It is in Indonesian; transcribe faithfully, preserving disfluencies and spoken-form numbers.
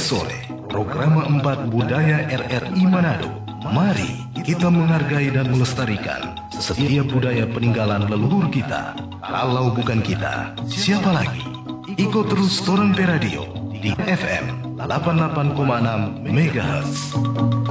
Sore, Program empat Budaya R R I Manado. Mari kita menghargai dan melestarikan setiap budaya peninggalan leluhur kita. Kalau bukan kita, siapa lagi? Ikut terus Torang Pe Radio di F M delapan puluh delapan koma enam megahertz.